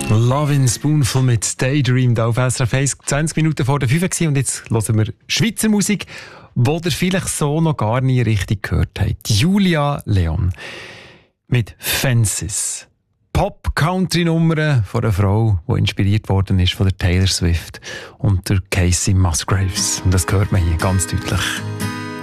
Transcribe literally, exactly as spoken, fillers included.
Love in Spoonful mit Daydream da auf S R F eins, zwanzig Minuten vor der fünf Uhr und jetzt hören wir Schweizer Musik, die ihr vielleicht so noch gar nie richtig gehört habt. Julia Leon mit Fences. Pop-Country-Nummern von einer Frau, die inspiriert worden ist von der Taylor Swift und der Casey Musgraves. Und das hört man hier ganz deutlich.